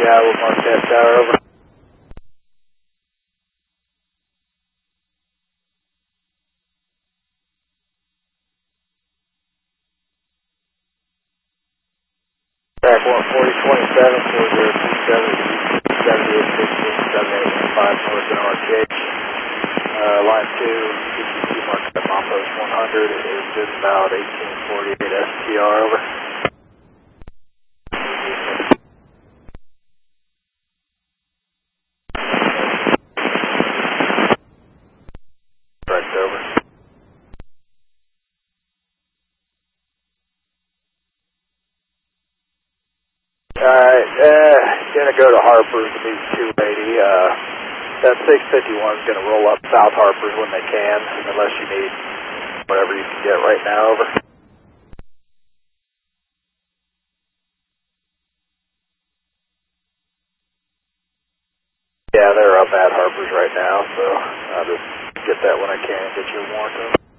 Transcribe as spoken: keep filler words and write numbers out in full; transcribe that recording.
Yeah, we'll mark that tower over. Back one forty twenty-seven, four zero two seven, seventy-eight sixteen, seventy-eight five north in Arcade. Uh, line two, P T C marked at Mompos one hundred, is just about eighteen forty-eight S T R over. Correct, over. Alright, uh, gonna go to Harper's to meet two eighty. Uh, that six fifty-one is gonna roll up South Harper's when they can, unless you need whatever you can get right now, over. Yeah, they're up at Harper's right now, so I'll just get that when I can, get you a warrant.